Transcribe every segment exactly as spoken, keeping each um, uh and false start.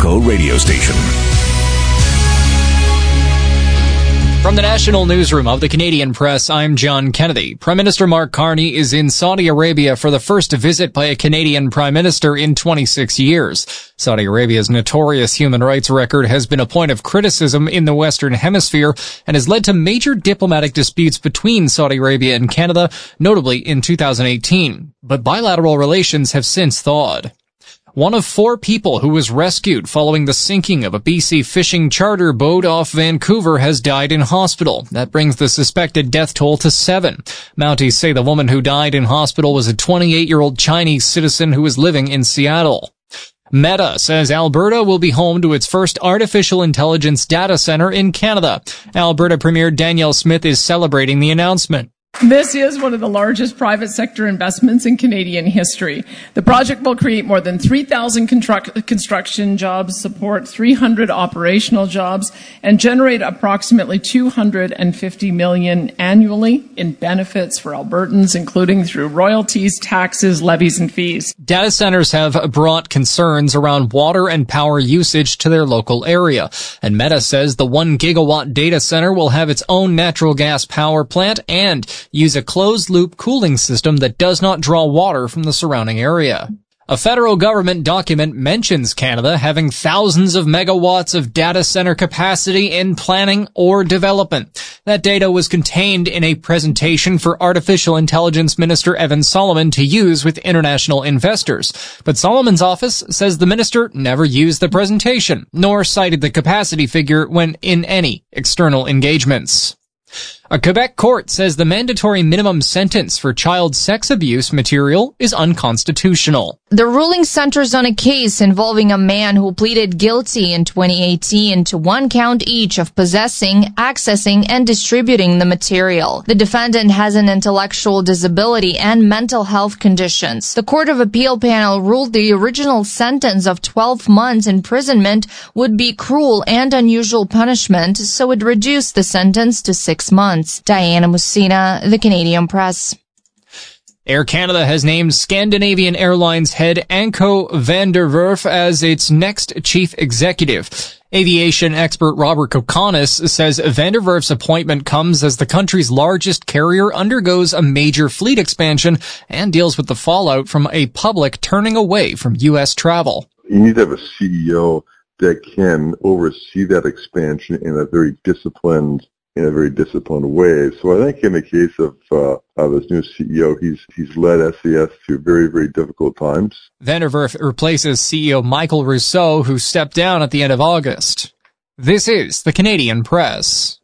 local radio station. From the National Newsroom of the Canadian Press, I'm John Kennedy. Prime Minister Mark Carney is in Saudi Arabia for the first visit by a Canadian Prime Minister in twenty-six years. Saudi Arabia's notorious human rights record has been a point of criticism in the Western Hemisphere and has led to major diplomatic disputes between Saudi Arabia and Canada, notably in two thousand eighteen. But bilateral relations have since thawed. One of four people who was rescued following the sinking of a B C fishing charter boat off Vancouver has died in hospital. That brings the suspected death toll to seven. Mounties say the woman who died in hospital was a twenty-eight-year-old Chinese citizen who was living in Seattle. Meta says Alberta will be home to its first artificial intelligence data center in Canada. Alberta Premier Danielle Smith is celebrating the announcement. This is one of the largest private sector investments in Canadian history. The project will create more than three thousand construct- construction jobs, support three hundred operational jobs, and generate approximately two hundred fifty million dollars annually in benefits for Albertans, including through royalties, taxes, levies, and fees. Data centers have brought concerns around water and power usage to their local area. And Meta says the one gigawatt data center will have its own natural gas power plant and use a closed-loop cooling system that does not draw water from the surrounding area. A federal government document mentions Canada having thousands of megawatts of data center capacity in planning or development. That data was contained in a presentation for Artificial Intelligence Minister Evan Solomon to use with international investors. But Solomon's office says the minister never used the presentation, nor cited the capacity figure when in any external engagements. A Quebec court says the mandatory minimum sentence for child sex abuse material is unconstitutional. The ruling centers on a case involving a man who pleaded guilty in twenty eighteen to one count each of possessing, accessing, and distributing the material. The defendant has an intellectual disability and mental health conditions. The Court of Appeal panel ruled the original sentence of twelve months imprisonment would be cruel and unusual punishment, so it reduced the sentence to six months. Diana Mussina, The Canadian Press. Air Canada has named Scandinavian Airlines head Anko van der Werf as its next chief executive. Aviation expert Robert Kokonis says van der Werf's appointment comes as the country's largest carrier undergoes a major fleet expansion and deals with the fallout from a public turning away from U S travel. You need to have a C E O that can oversee that expansion in a very disciplined in a very disciplined way. So I think in the case of uh, of this new C E O, he's he's led S A S through very, very difficult times. Van der Werf replaces C E O Michael Rousseau, who stepped down at the end of August. This is the Canadian Press.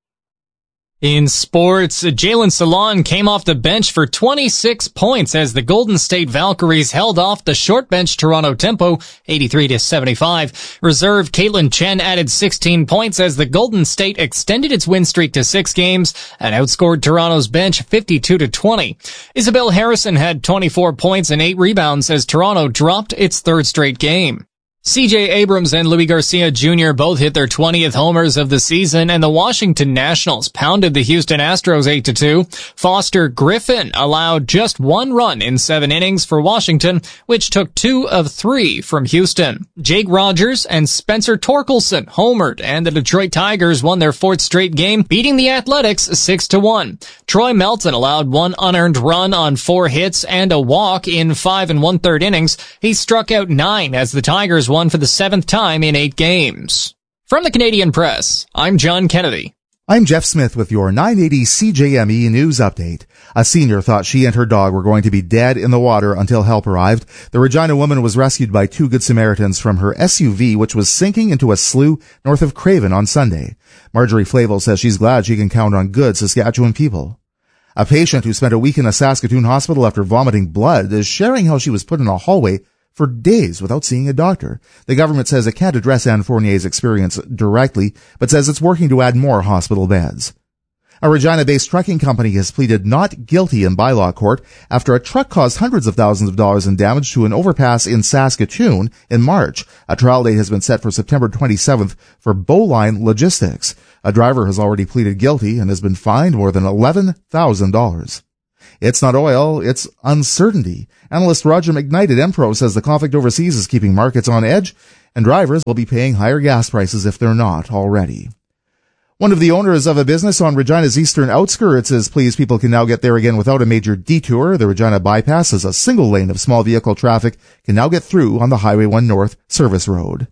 In sports, Jalen Salon came off the bench for twenty-six points as the Golden State Valkyries held off the short bench Toronto Tempo eighty-three to seventy-five. Reserve Caitlin Chen added sixteen points as the Golden State extended its win streak to six games and outscored Toronto's bench fifty-two to twenty. Isabel Harrison had twenty-four points and eight rebounds as Toronto dropped its third straight game. C J Abrams and Louis Garcia Junior both hit their twentieth homers of the season, and the Washington Nationals pounded the Houston Astros eight to two. Foster Griffin allowed just one run in seven innings for Washington, which took two of three from Houston. Jake Rogers and Spencer Torkelson homered, and the Detroit Tigers won their fourth straight game, beating the Athletics six to one. Troy Melton allowed one unearned run on four hits and a walk in five and one-third innings. He struck out nine as the Tigers won for the seventh time in eight games. From the Canadian Press, I'm John Kennedy. I'm Jeff Smith with your nine eighty C J M E News Update. A senior thought she and her dog were going to be dead in the water until help arrived. The Regina woman was rescued by two Good Samaritans from her S U V, which was sinking into a slough north of Craven on Sunday. Marjorie Flavel says she's glad she can count on good Saskatchewan people. A patient who spent a week in a Saskatoon hospital after vomiting blood is sharing how she was put in a hallway for days without seeing a doctor. The government says it can't address Anne Fournier's experience directly, but says it's working to add more hospital beds. A Regina-based trucking company has pleaded not guilty in bylaw court after a truck caused hundreds of thousands of dollars in damage to an overpass in Saskatoon in March. A trial date has been set for September twenty-seventh for Bowline Logistics. A driver has already pleaded guilty and has been fined more than eleven thousand dollars. It's not oil, it's uncertainty. Analyst Roger McKnight at Empro says the conflict overseas is keeping markets on edge, and drivers will be paying higher gas prices if they're not already. One of the owners of a business on Regina's eastern outskirts is pleased people can now get there again without a major detour. The Regina bypass is a single lane of small vehicle traffic can now get through on the Highway one North service road.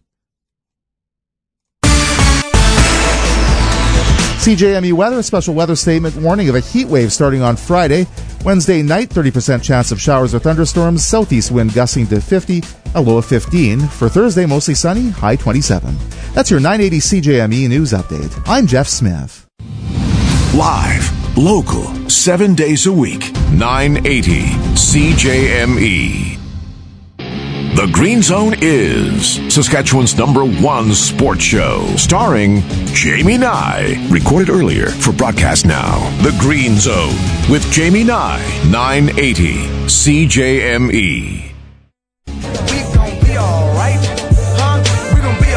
C J M E weather, a special weather statement warning of a heat wave starting on Friday. Wednesday night, thirty percent chance of showers or thunderstorms, southeast wind gusting to fifty, a low of fifteen. For Thursday, mostly sunny, high twenty-seven. That's your nine eighty C J M E news update. I'm Jeff Smith. Live, local, seven days a week, nine eighty C J M E. The Green Zone is Saskatchewan's number one sports show, starring Jamie Nye. Recorded earlier for broadcast now. The Green Zone with Jamie Nye, nine eighty C J M E. We gon' be alright, huh? We gon' be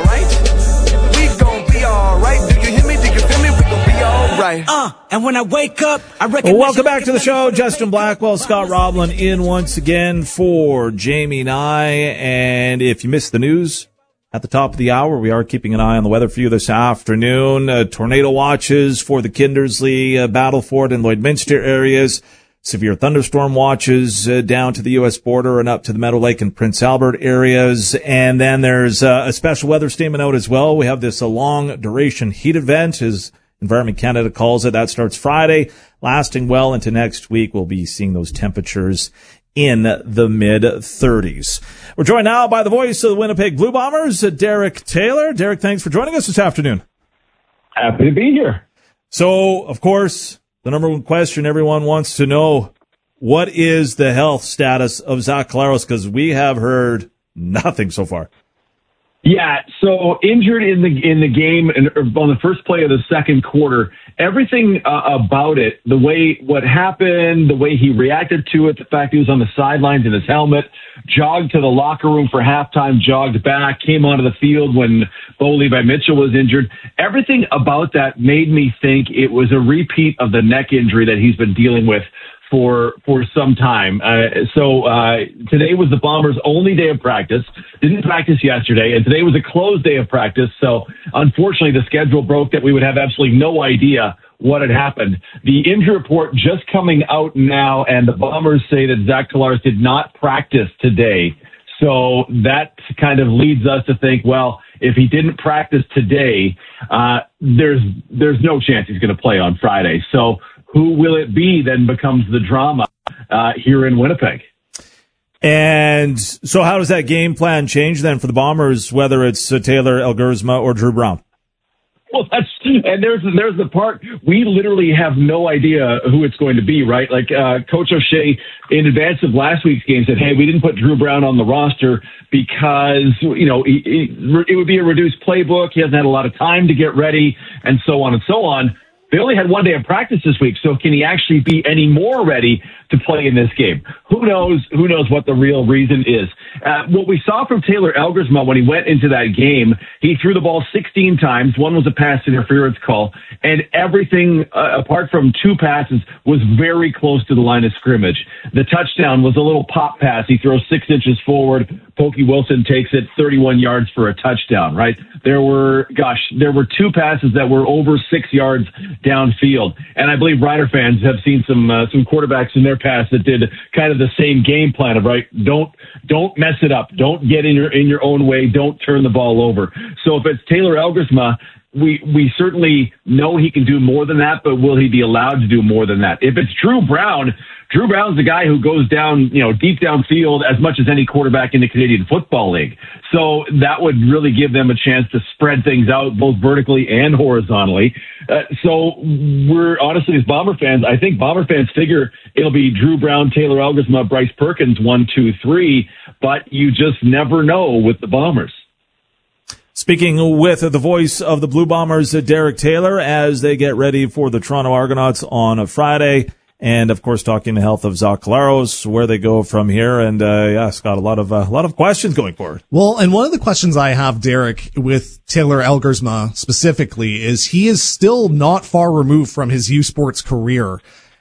alright. We gon' be alright. Do you hear me? Do you feel me? We gon' be alright. Uh, and when I wake up, I recognize. Well, welcome back to the show. Justin Blackwell, Scott Roblin in once again for Jamie Nye. And if you missed the news at the top of the hour, we are keeping an eye on the weather for you this afternoon. Uh, tornado watches for the Kindersley, uh, Battleford, and Lloydminster areas. Severe thunderstorm watches uh, down to the U S border and up to the Meadow Lake and Prince Albert areas. And then there's uh, a special weather statement out as well. We have this uh, long duration heat event, as Environment Canada calls it. That starts Friday, lasting well into next week. We'll be seeing those temperatures in the mid thirties. We're joined now by the voice of the Winnipeg Blue Bombers, uh, Derek Taylor. Derek, thanks for joining us this afternoon. Happy to be here. So, of course, the number one question everyone wants to know, what is the health status of Zach Collaros? Because we have heard nothing so far. Yeah, so injured in the in the game and on the first play of the second quarter. Everything uh, about it, the way what happened, the way he reacted to it, the fact he was on the sidelines in his helmet, jogged to the locker room for halftime, jogged back, came onto the field when Bo Levi Mitchell was injured. Everything about that made me think it was a repeat of the neck injury that he's been dealing with for for some time. Uh, so uh, today was the Bombers' only day of practice. Didn't practice yesterday, and today was a closed day of practice. So unfortunately, the schedule broke that we would have absolutely no idea what had happened. The injury report just coming out now, and the Bombers say that Zach Collaros did not practice today. So that kind of leads us to think, well, if he didn't practice today, uh, there's there's no chance he's going to play on Friday. So who will it be then becomes the drama uh, here in Winnipeg. And so how does that game plan change then for the Bombers, whether it's uh, Taylor Elgersma or Drew Brown? Well, that's, and there's, there's the part, we literally have no idea who it's going to be, right? Like, uh, Coach O'Shea in advance of last week's game said, hey, we didn't put Drew Brown on the roster because, you know, it, it, it would be a reduced playbook. He hasn't had a lot of time to get ready and so on and so on. They only had one day of practice this week, so can he actually be any more ready to play in this game? Who knows? Who knows what the real reason is? Uh, what we saw from Taylor Elgersma when he went into that game, he threw the ball sixteen times. One was a pass interference call, and everything uh, apart from two passes was very close to the line of scrimmage. The touchdown was a little pop pass. He throws six inches forward. Pokey Wilson takes it thirty-one yards for a touchdown, right? There were, gosh, there were two passes that were over six yards downfield. And I believe Rider fans have seen some uh, some quarterbacks in their past that did kind of the same game plan of, right, don't don't mess it up. Don't get in your in your own way. Don't turn the ball over. So if it's Taylor Elgersma, we we certainly know he can do more than that, but will he be allowed to do more than that? If it's Drew Brown, Drew Brown's the guy who goes down, you know, deep downfield as much as any quarterback in the Canadian Football League. So that would really give them a chance to spread things out both vertically and horizontally. Uh, so we're honestly, as Bomber fans, I think Bomber fans figure it'll be Drew Brown, Taylor Elgersma, Bryce Perkins, one, two, three, but you just never know with the Bombers. Speaking with the voice of the Blue Bombers, Derek Taylor, as they get ready for the Toronto Argonauts on a Friday. And, of course, talking the health of Zach Collaros, where they go from here. And, uh, yeah, Scott, a lot of, uh, a lot of questions going forward. Well, and one of the questions I have, Derek, with Taylor Elgersma specifically is he is still not far removed from his U Sports career.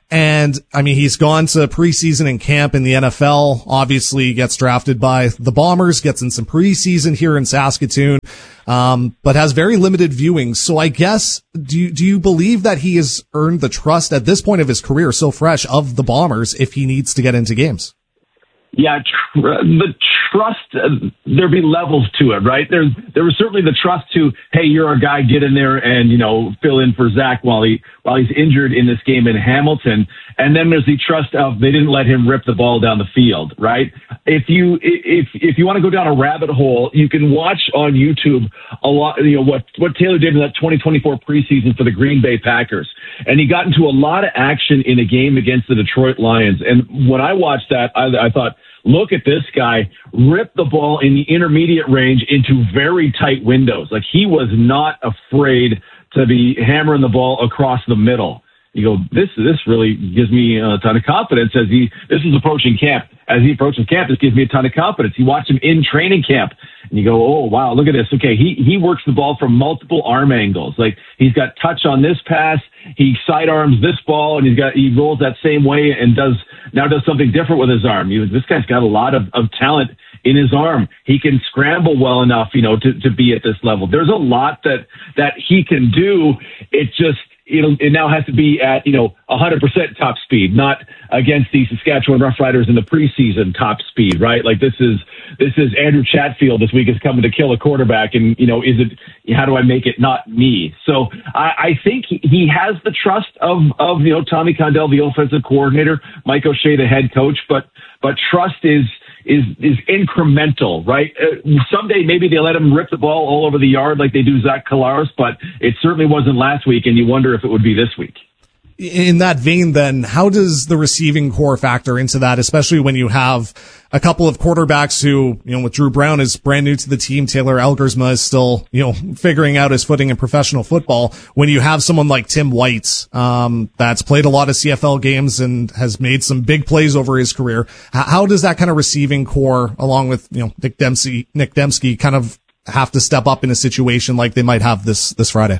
And I mean, he's gone to preseason and camp in the N F L, obviously gets drafted by the Bombers, gets in some preseason here in Saskatoon, um, but has very limited viewings. So I guess, do you, do you believe that he has earned the trust at this point of his career, so fresh, of the Bombers if he needs to get into games? Yeah, tr- the trust, uh, there'd be levels to it, right? There's, there was certainly the trust to, hey, you're our guy, get in there and, you know, fill in for Zach while he, while he's injured in this game in Hamilton. And then there's the trust of they didn't let him rip the ball down the field, right? If you, if, if you want to go down a rabbit hole, you can watch on YouTube a lot, you know, what, what Taylor did in that twenty twenty-four preseason for the Green Bay Packers. And he got into a lot of action in a game against the Detroit Lions. And when I watched that, I, I thought, look at this guy rip the ball in the intermediate range into very tight windows. Like, he was not afraid to be hammering the ball across the middle. You go, this this really gives me a ton of confidence as he, this is approaching camp. As he approaches camp, this gives me a ton of confidence. You watch him in training camp and you go, oh, wow, look at this. Okay, he, he works the ball from multiple arm angles. Like, he's got touch on this pass, he sidearms this ball, and he's got, he rolls that same way and does, now does something different with his arm. You, this guy's got a lot of, of talent in his arm. He can scramble well enough, you know, to, to be at this level. There's a lot that, that he can do. It just, It'll, it now has to be at, you know, one hundred percent top speed, not against the Saskatchewan Roughriders in the preseason top speed, right? Like, this is, this is Andrew Chatfield this week is coming to kill a quarterback. And, you know, is it, how do I make it not me? So I, I think he, he has the trust of, of, you know, Tommy Condell, the offensive coordinator, Mike O'Shea, the head coach, but, but trust is, is, is incremental, right? Uh, someday maybe they let him rip the ball all over the yard like they do Zach Collaros, but it certainly wasn't last week, and you wonder if it would be this week. In that vein, then, how does the receiving core factor into that, especially when you have a couple of quarterbacks who, you know, with Drew Brown is brand new to the team, Taylor Elgersma is still, you know, figuring out his footing in professional football. When you have someone like Tim White, um, that's played a lot of C F L games and has made some big plays over his career, how does that kind of receiving core, along with, you know, Nick Dempsey, Nick Dembski, kind of have to step up in a situation like they might have this, this Friday?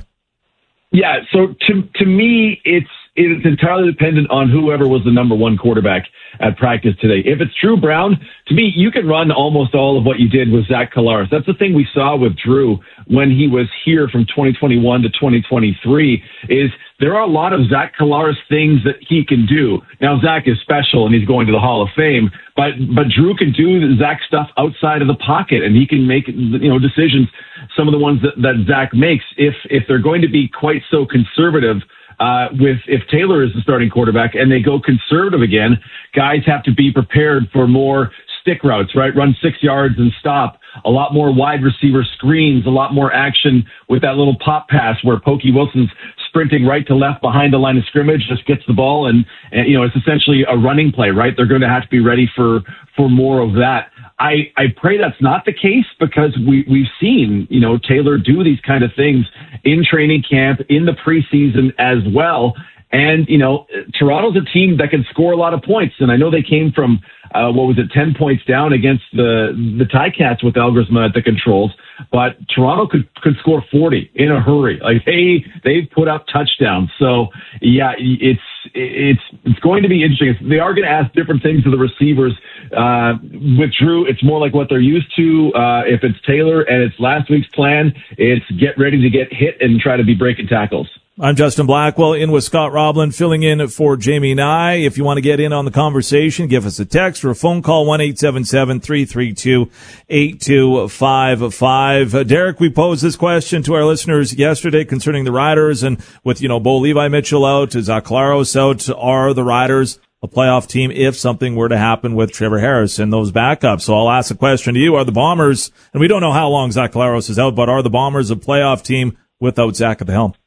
Yeah. So to, to me, it's, it's entirely dependent on whoever was the number one quarterback at practice today. If it's Drew Brown, to me, you can run almost all of what you did with Zach Collaros. That's the thing we saw with Drew when he was here from twenty twenty-one to twenty twenty-three is there are a lot of Zach Collaros things that he can do. Now, Zach is special and he's going to the Hall of Fame, but, but Drew can do Zach stuff outside of the pocket and he can make, you know, decisions, some of the ones that, that Zach makes. If, if they're going to be quite so conservative, Uh, with, if Taylor is the starting quarterback and they go conservative again, guys have to be prepared for more stick routes, right? Run six yards and stop. A lot more wide receiver screens, a lot more action with that little pop pass where Pokey Wilson's sprinting right to left behind the line of scrimmage, just gets the ball and, and you know, it's essentially a running play, right? They're going to have to be ready for, for more of that. I, I pray that's not the case because we, we've seen, you know, Taylor do these kind of things in training camp, in the preseason as well. And, you know, Toronto's a team that can score a lot of points. And I know they came from, uh, what was it, ten points down against the, the Ticats with Elgersma at the controls. But Toronto could, could score forty in a hurry. Like they, they've put up touchdowns. So yeah, it's, it's, it's going to be interesting. They are going to ask different things of the receivers. Uh, with Drew, it's more like what they're used to. Uh, if it's Taylor and it's last week's plan, it's get ready to get hit and try to be breaking tackles. I'm Justin Blackwell in with Scott Roblin, filling in for Jamie Nye. If you want to get in on the conversation, give us a text or a phone call, one eight seven seven, three three two, eight two five five. Uh, Derek, we posed this question to our listeners yesterday concerning the Riders, and with, you know, Bo Levi Mitchell out, Zach Collaros out, are the Riders a playoff team if something were to happen with Trevor Harris and those backups? So I'll ask a question to you. Are the Bombers, and we don't know how long Zach Collaros is out, but are the Bombers a playoff team without Zach at the helm?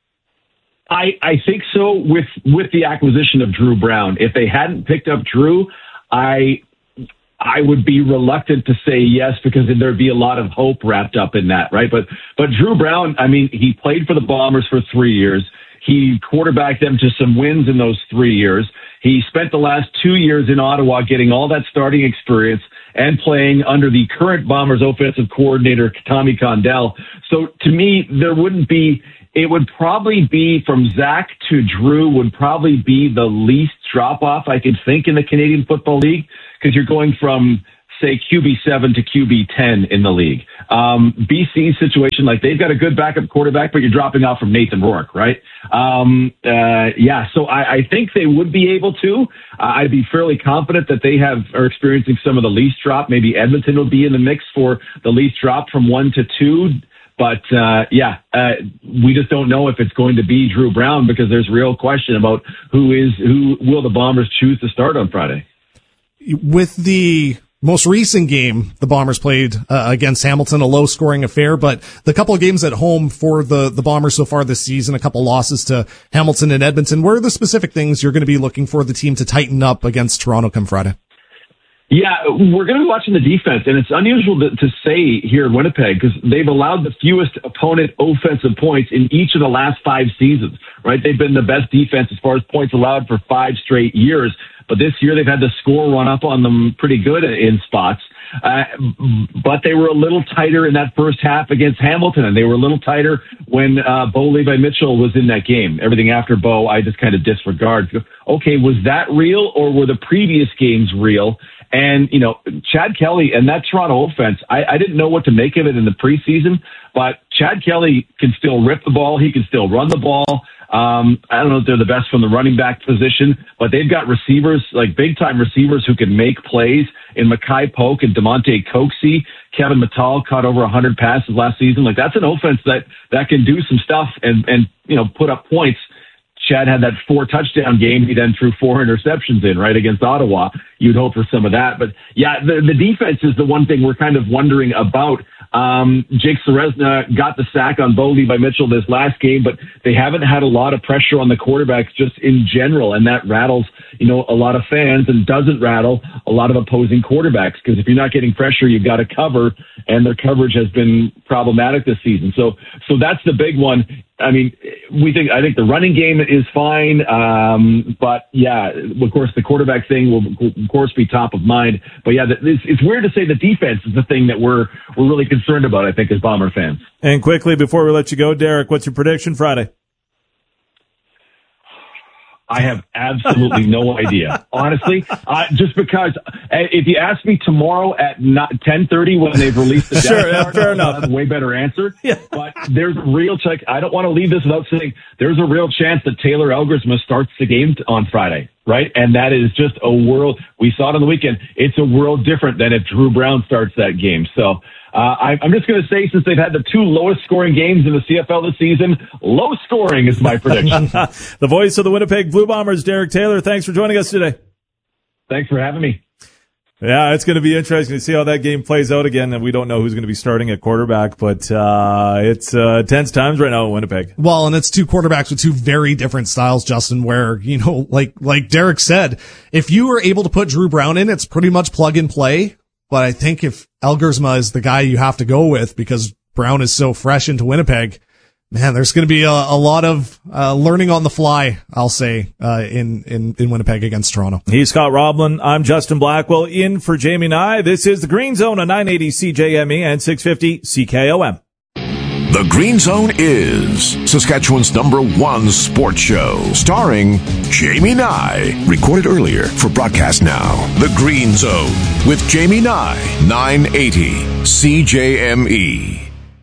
I, I think so with, with the acquisition of Drew Brown. If they hadn't picked up Drew, I, I would be reluctant to say yes because there'd be a lot of hope wrapped up in that, right? But, but Drew Brown, I mean, he played for the Bombers for three years. He quarterbacked them to some wins in those three years. He spent the last two years in Ottawa getting all that starting experience and playing under the current Bombers offensive coordinator, Tommy Condell. So to me, there wouldn't be it would probably be from Zach to Drew would probably be the least drop off I could think in the Canadian Football League, because you're going from, say, Q B seven to Q B ten in the league. Um, B C's situation, like they've got a good backup quarterback, but you're dropping off from Nathan Rourke, right? Um, uh, yeah, so I, I think they would be able to. Uh, I'd be fairly confident that they have are experiencing some of the least drop. Maybe Edmonton will be in the mix for the least drop from one to two. But, uh, yeah, uh, we just don't know if it's going to be Drew Brown, because there's real question about who is, who will the Bombers choose to start on Friday. With the most recent game, the Bombers played uh, against Hamilton, a low-scoring affair, but the couple of games at home for the, the Bombers so far this season, a couple losses to Hamilton and Edmonton, where are the specific things you're going to be looking for the team to tighten up against Toronto come Friday? Yeah, we're going to be watching the defense, and it's unusual to, to say here in Winnipeg because they've allowed the fewest opponent offensive points in each of the last five seasons, right? They've been the best defense as far as points allowed for five straight years, but this year they've had the score run up on them pretty good in spots. Uh, but they were a little tighter in that first half against Hamilton, and they were a little tighter when uh, Bo Levi-Mitchell was in that game. Everything after Bo, I just kind of disregard. Okay, was that real, or were the previous games real? And, you know, Chad Kelly and that Toronto offense, I, I didn't know what to make of it in the preseason, but Chad Kelly can still rip the ball. He can still run the ball. Um, I don't know if they're the best from the running back position, but they've got receivers, like big-time receivers who can make plays in Mackay Polk and DeMonte Coxie. Kevin Mattal caught over one hundred passes last season. Like, that's an offense that, that can do some stuff and, and, you know, put up points. Chad had that four touchdown game. He then threw four interceptions in, right, against Ottawa. You'd hope for some of that. But, yeah, the, the defense is the one thing we're kind of wondering about. Um, Jake Serezna got the sack on Bo Levi-Mitchell this last game, but they haven't had a lot of pressure on the quarterbacks just in general, and that rattles, you know, a lot of fans and doesn't rattle a lot of opposing quarterbacks, because if you're not getting pressure, you've got to cover, and their coverage has been problematic this season. So, so that's the big one. I mean, we think, I think the running game is fine. Um, but yeah, of course, the quarterback thing will, of course, be top of mind. But yeah, it's, it's weird to say the defense is the thing that we're, we're really concerned about, I think, as Bomber fans. And quickly, before we let you go, Derek, what's your prediction Friday? I have absolutely no idea, honestly. Uh, just because uh, if you ask me tomorrow at ten thirty when they've released the depth sure, chart, fair I'll enough. have a way better answer. Yeah. But there's a real check. I don't want to leave this without saying there's a real chance that Taylor Elgersma starts the game on Friday, right? And that is just a world. We saw it on the weekend. It's a world different than if Drew Brown starts that game. So. Uh, I, I'm just going to say, since they've had the two lowest scoring games in the C F L this season, low scoring is my prediction. The voice of the Winnipeg Blue Bombers, Derek Taylor. Thanks for joining us today. Thanks for having me. Yeah, it's going to be interesting to see how that game plays out again. And we don't know who's going to be starting at quarterback, but uh, it's uh, tense times right now in Winnipeg. Well, and it's two quarterbacks with two very different styles, Justin, where, you know, like like Derek said, if you were able to put Drew Brown in, it's pretty much plug and play. But I think if Elgersma is the guy you have to go with because Brown is so fresh into Winnipeg, man, there's going to be a, a lot of uh, learning on the fly, I'll say, uh, in, in, in Winnipeg against Toronto. He's Scott Roblin. I'm Justin Blackwell in for Jamie Nye. This is the Green Zone on nine eighty C J M E and six fifty C K O M. The Green Zone is Saskatchewan's number one sports show, starring Jamie Nye. Recorded earlier for broadcast now. The Green Zone with Jamie Nye, nine eighty C J M E.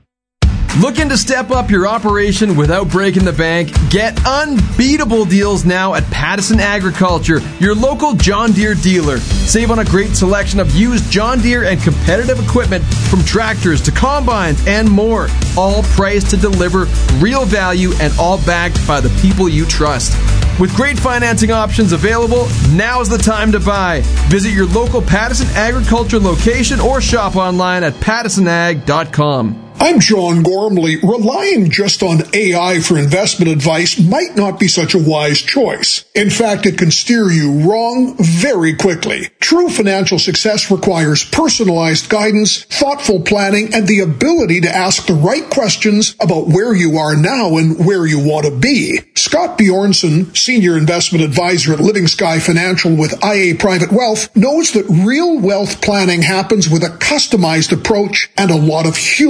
Looking to step up your operation without breaking the bank? Get unbeatable deals now at Pattison Agriculture, your local John Deere dealer. Save on a great selection of used John Deere and competitive equipment from tractors to combines and more. All priced to deliver real value and all backed by the people you trust. With great financing options available, now's the time to buy. Visit your local Pattison Agriculture location or shop online at pattison ag dot com. I'm John Gormley. Relying just on A I for investment advice might not be such a wise choice. In fact, it can steer you wrong very quickly. True financial success requires personalized guidance, thoughtful planning, and the ability to ask the right questions about where you are now and where you want to be. Scott Bjornson, Senior Investment Advisor at Living Sky Financial with I A Private Wealth, knows that real wealth planning happens with a customized approach and a lot of human insight.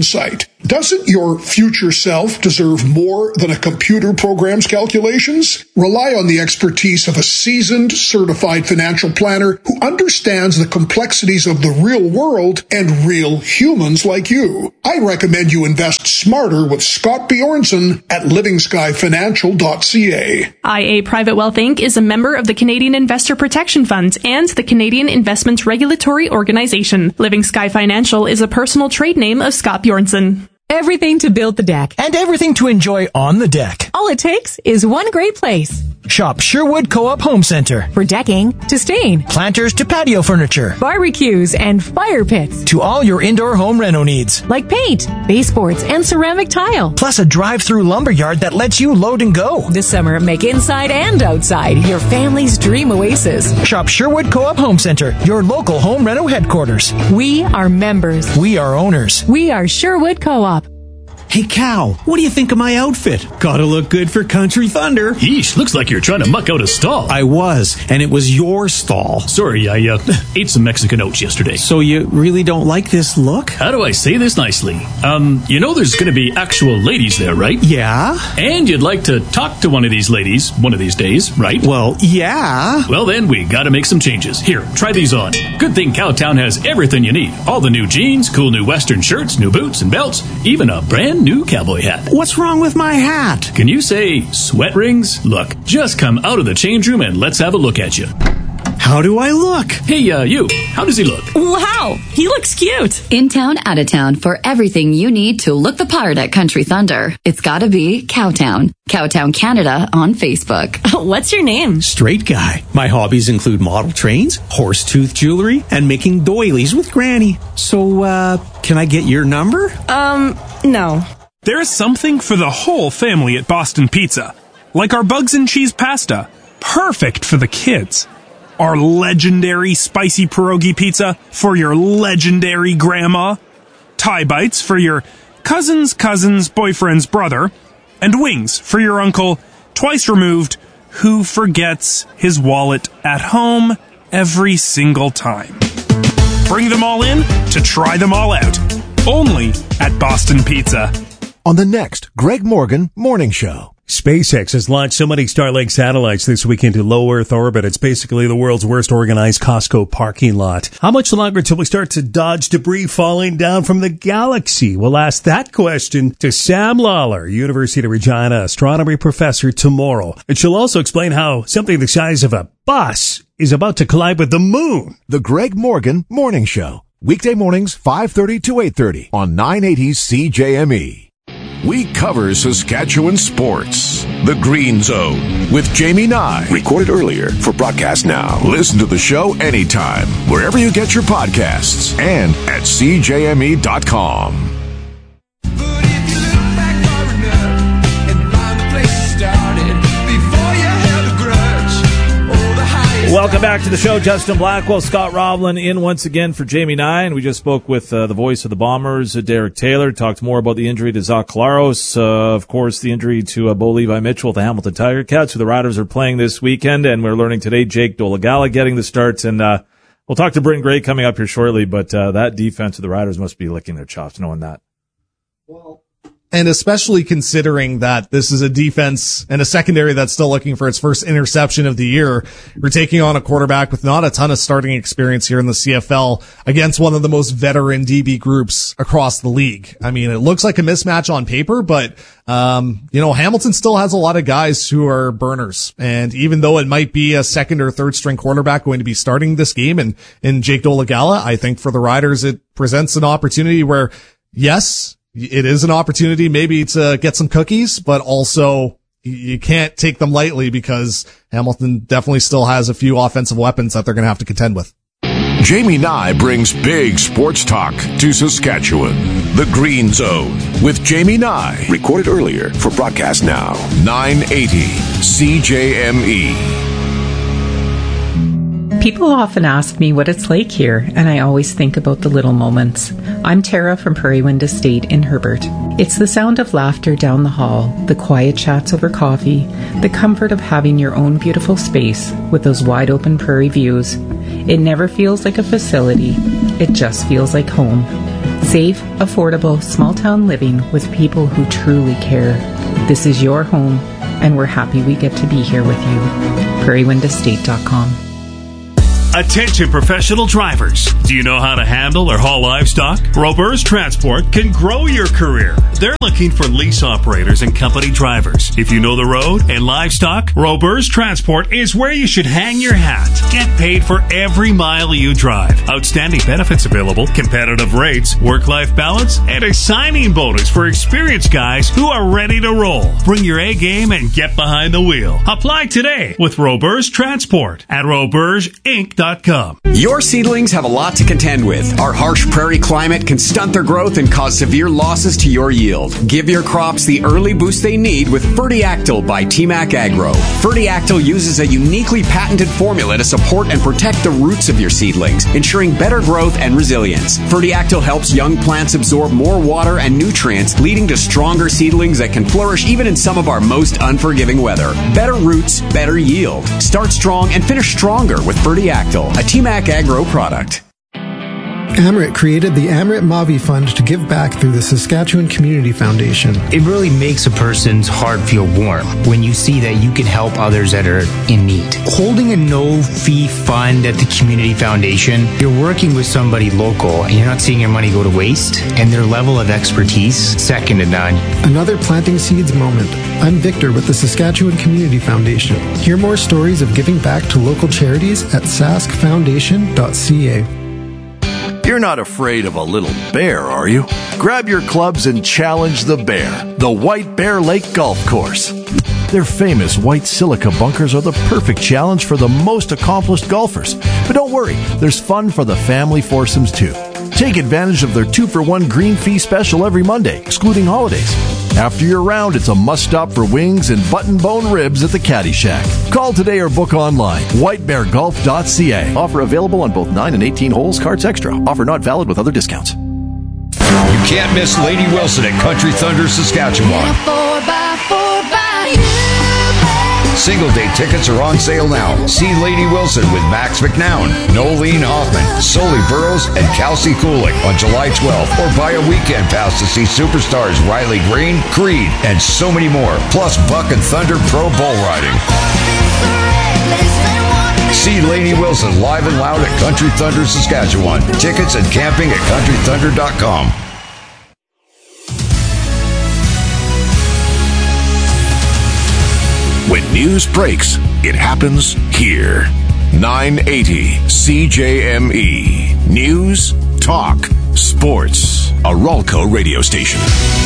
insight. Doesn't your future self deserve more than a computer program's calculations? Rely on the expertise of a seasoned, certified financial planner who understands the complexities of the real world and real humans like you. I recommend you invest smarter with Scott Bjornson at living sky financial dot c a. I A Private Wealth Incorporated is a member of the Canadian Investor Protection Fund and the Canadian Investment Regulatory Organization. Living Sky Financial is a personal trade name of Scott Bjornson. Everything to build the deck. And everything to enjoy on the deck. All it takes is one great place. Shop Sherwood Co-op Home Center. For decking to stain. Planters to patio furniture. Barbecues and fire pits. To all your indoor home reno needs. Like paint, baseboards, and ceramic tile. Plus a drive-through lumberyard that lets you load and go. This summer, make inside and outside your family's dream oasis. Shop Sherwood Co-op Home Center, your local home reno headquarters. We are members. We are owners. We are Sherwood Co-op. Hey, Cal, what do you think of my outfit? Gotta look good for Country Thunder. Yeesh, looks like you're trying to muck out a stall. I was, and it was your stall. Sorry, I uh, ate some Mexican oats yesterday. So you really don't like this look? How do I say this nicely? Um, you know there's gonna be actual ladies there, right? Yeah. And you'd like to talk to one of these ladies one of these days, right? Well, yeah. Well then, we gotta make some changes. Here, try these on. Good thing Cowtown has everything you need. All the new jeans, cool new western shirts, new boots and belts, even a brand new cowboy hat. What's wrong with my hat? Can you say sweat rings? Look, just come out of the change room and let's have a look at you. How do I look? Hey, uh, you. How does he look? Wow, he looks cute. In town, out of town, for everything you need to look the part at Country Thunder. It's gotta be Cowtown. Cowtown Canada on Facebook. What's your name? Straight guy. My hobbies include model trains, horse tooth jewelry, and making doilies with Granny. So, uh, can I get your number? Um, no. There's something for the whole family at Boston Pizza. Like our bugs and cheese pasta. Perfect for the kids. Our legendary spicy pierogi pizza for your legendary grandma. Thai bites for your cousin's cousin's boyfriend's brother. And wings for your uncle, twice removed, who forgets his wallet at home every single time. Bring them all in to try them all out. Only at Boston Pizza. On the next Greg Morgan Morning Show. SpaceX has launched so many Starlink satellites this week into low Earth orbit. It's basically the world's worst organized Costco parking lot. How much longer till we start to dodge debris falling down from the galaxy? We'll ask that question to Sam Lawler, University of Regina astronomy professor, tomorrow. And she'll also explain how something the size of a bus is about to collide with the moon. The Greg Morgan Morning Show. Weekday mornings, five thirty to eight thirty on nine eighty C J M E. We cover Saskatchewan sports. The Green Zone with Jamie Nye. Recorded earlier for broadcast now. Listen to the show anytime, wherever you get your podcasts, and at C J M E dot com. Welcome back to the show. Justin Blackwell, Scott Roblin in once again for Jamie Nye. And we just spoke with uh, the voice of the Bombers, uh, Derek Taylor. Talked more about the injury to Zach Collaros. Uh, of course, the injury to uh, Bo Levi Mitchell, the Hamilton Tiger Cats, who the Riders are playing this weekend. And we're learning today Jake Dolegala getting the starts. And uh, we'll talk to Bryn Gray coming up here shortly. But uh, that defense of the Riders must be licking their chops knowing that. Well, and especially considering that this is a defense and a secondary that's still looking for its first interception of the year. We're taking on a quarterback with not a ton of starting experience here in the C F L against one of the most veteran D B groups across the league. I mean, it looks like a mismatch on paper, but, um, you know, Hamilton still has a lot of guys who are burners. And even though it might be a second or third string quarterback going to be starting this game and, and Jake Dolegala, I think for the Riders, it presents an opportunity where, yes, it is an opportunity maybe to get some cookies, but also you can't take them lightly because Hamilton definitely still has a few offensive weapons that they're going to have to contend with. Jamie Nye brings big sports talk to Saskatchewan. The Green Zone with Jamie Nye. Recorded earlier for broadcast now. nine eighty C J M E. People often ask me what it's like here, and I always think about the little moments. I'm Tara from Prairie Wind Estate in Herbert. It's the sound of laughter down the hall, the quiet chats over coffee, the comfort of having your own beautiful space with those wide open prairie views. It never feels like a facility. It just feels like home. Safe, affordable, small-town living with people who truly care. This is your home, and we're happy we get to be here with you. prairie wind estate dot com. Attention professional drivers. Do you know how to handle or haul livestock? Roberts Transport can grow your career. They're looking for lease operators and company drivers. If you know the road and livestock, Roberts Transport is where you should hang your hat. Get paid for every mile you drive. Outstanding benefits available, competitive rates, work-life balance, and a signing bonus for experienced guys who are ready to roll. Bring your A game and get behind the wheel. Apply today with Roberts Transport at roberts inc dot com. Your seedlings have a lot to contend with. Our harsh prairie climate can stunt their growth and cause severe losses to your yield. Give your crops the early boost they need with Fertiactyl by T MAC Agro. Fertiactyl uses a uniquely patented formula to support and protect the roots of your seedlings, ensuring better growth and resilience. Fertiactyl helps young plants absorb more water and nutrients, leading to stronger seedlings that can flourish even in some of our most unforgiving weather. Better roots, better yield. Start strong and finish stronger with Fertiactyl, a T MAC Agro product. Amrit created the Amrit Mavi Fund to give back through the Saskatchewan Community Foundation. It really makes a person's heart feel warm when you see that you can help others that are in need. Holding a no-fee fund at the Community Foundation, you're working with somebody local and you're not seeing your money go to waste, and their level of expertise, second to none. Another planting seeds moment. I'm Victor with the Saskatchewan Community Foundation. Hear more stories of giving back to local charities at sask foundation dot c a. You're not afraid of a little bear, are you? Grab your clubs and challenge the bear, the White Bear Lake Golf Course. Their famous white silica bunkers are the perfect challenge for the most accomplished golfers. But don't worry, there's fun for the family foursomes too. Take advantage of their two for one green fee special every Monday, excluding holidays. After your round, it's a must-stop for wings and button-bone ribs at the Caddy Shack. Call today or book online. white bear golf dot c a. Offer available on both nine and eighteen holes, cards extra. Offer not valid with other discounts. You can't miss Lady Wilson at Country Thunder, Saskatchewan. Single day tickets are on sale now. See Lady Wilson with Max McNown, Nolene Hoffman, Sully Burrows, and Kelsey Kulik on July twelfth. Or buy a weekend pass to see superstars Riley Green, Creed, and so many more. Plus Buck and Thunder Pro Bull Riding. See Lady Wilson live and loud at Country Thunder, Saskatchewan. Tickets and camping at country thunder dot com. When news breaks, it happens here. nine eighty C J M E. News, talk, sports. A Ralco radio station.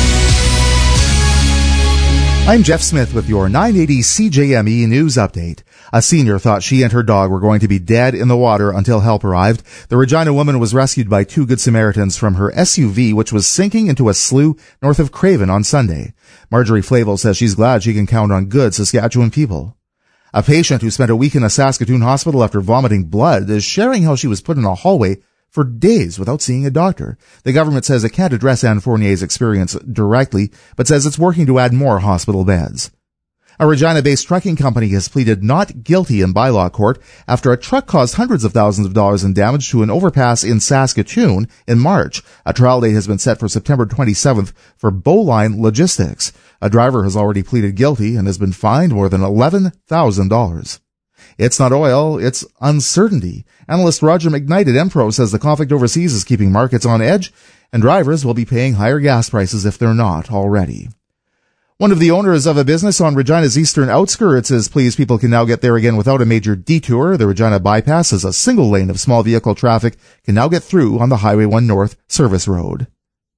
I'm Jeff Smith with your nine eighty C J M E news update. A senior thought she and her dog were going to be dead in the water until help arrived. The Regina woman was rescued by two Good Samaritans from her S U V, which was sinking into a slough north of Craven on Sunday. Marjorie Flavel says she's glad she can count on good Saskatchewan people. A patient who spent a week in a Saskatoon hospital after vomiting blood is sharing how she was put in a hallway for days without seeing a doctor. The government says it can't address Anne Fournier's experience directly, but says it's working to add more hospital beds. A Regina-based trucking company has pleaded not guilty in bylaw court after a truck caused hundreds of thousands of dollars in damage to an overpass in Saskatoon in March. A trial date has been set for September twenty-seventh for Bowline Logistics. A driver has already pleaded guilty and has been fined more than eleven thousand dollars. It's not oil, it's uncertainty. Analyst Roger McKnight at Empro says the conflict overseas is keeping markets on edge, and drivers will be paying higher gas prices if they're not already. One of the owners of a business on Regina's eastern outskirts is pleased people can now get there again without a major detour. The Regina bypass is a single lane of small vehicle traffic can now get through on the Highway one North service road.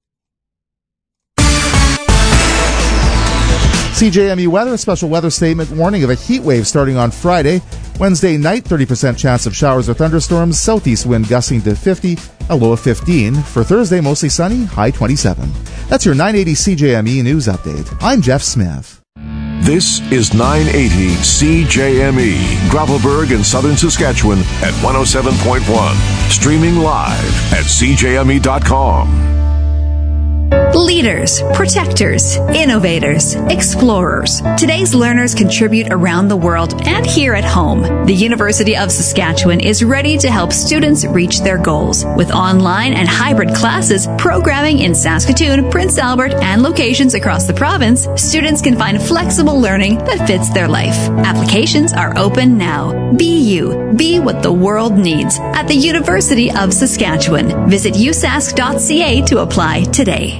C J M E weather, a special weather statement warning of a heat wave starting on Friday. Wednesday night, thirty percent chance of showers or thunderstorms, southeast wind gusting to fifty, a low of fifteen. For Thursday, mostly sunny, high twenty-seven. That's your nine eighty C J M E news update. I'm Jeff Smith. This is nine eighty C J M E, Gravelburg in southern Saskatchewan at one oh seven point one. Streaming live at c j m e dot com. Leaders, protectors, innovators, explorers. Today's learners contribute around the world and here at home. The University of Saskatchewan is ready to help students reach their goals. With online and hybrid classes, programming in Saskatoon, Prince Albert, and locations across the province, students can find flexible learning that fits their life. Applications are open now. Be you. Be what the world needs at the University of Saskatchewan. Visit u sask dot c a to apply today.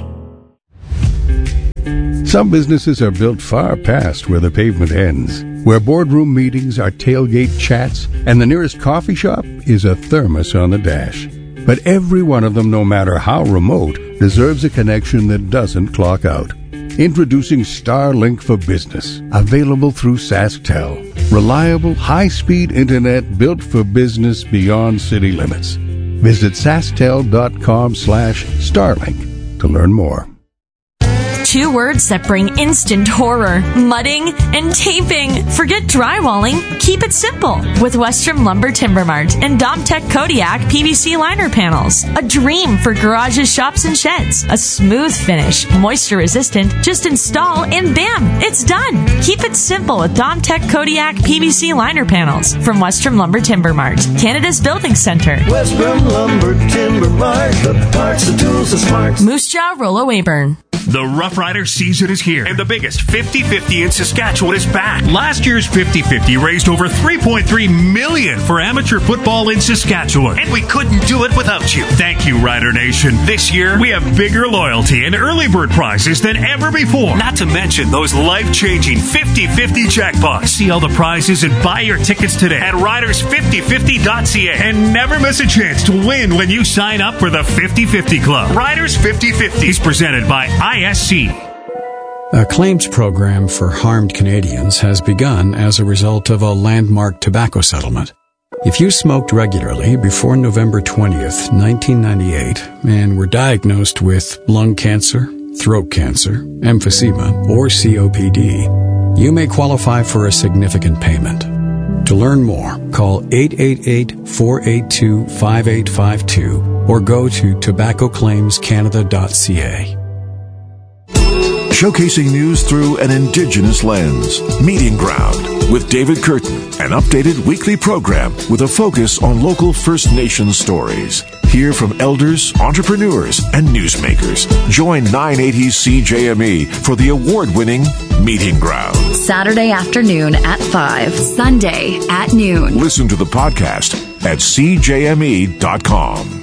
Some businesses are built far past where the pavement ends, where boardroom meetings are tailgate chats, and the nearest coffee shop is a thermos on the dash. But every one of them, no matter how remote, deserves a connection that doesn't clock out. Introducing Starlink for Business, available through SaskTel. Reliable, high-speed internet built for business beyond city limits. Visit sasktel.com slash Starlink to learn more. Two words that bring instant horror: mudding and taping. Forget drywalling. Keep it simple with Western Lumber Timber Mart and Domtech Kodiak P V C liner panels. A dream for garages, shops, and sheds. A smooth finish, moisture resistant. Just install and bam, it's done. Keep it simple with Domtech Kodiak P V C liner panels from Western Lumber Timber Mart, Canada's building center. Western Lumber Timber Mart, the parts, the tools, the smarts. Moose Jaw, Rollo Weyburn. The Rough Rider season is here, and the biggest fifty fifty in Saskatchewan is back. Last year's fifty fifty raised over three point three million dollars for amateur football in Saskatchewan, and we couldn't do it without you. Thank you, Rider Nation. This year, we have bigger loyalty and early bird prizes than ever before, not to mention those life-changing fifty fifty jackpots. See all the prizes and buy your tickets today at riders fifty fifty dot c a, and never miss a chance to win when you sign up for the fifty fifty Club. Riders fifty fifty is presented by I S C. A claims program for harmed Canadians has begun as a result of a landmark tobacco settlement. If you smoked regularly before November twentieth, nineteen ninety-eight, and were diagnosed with lung cancer, throat cancer, emphysema, or C O P D, you may qualify for a significant payment. To learn more, call eight eight eight, four eight two, five eight five two or go to tobacco claims canada dot c a. Showcasing news through an Indigenous lens. Meeting Ground with David Curtin, an updated weekly program with a focus on local First Nations stories. Hear from elders, entrepreneurs, and newsmakers. Join nine eighty C J M E for the award-winning Meeting Ground. Saturday afternoon at five, Sunday at noon. Listen to the podcast at c j m e dot com.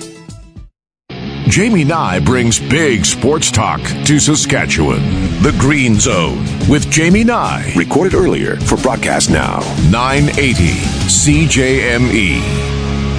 Jamie Nye brings big sports talk to Saskatchewan. The Green Zone with Jamie Nye. Recorded earlier for broadcast now. nine eighty C J M E.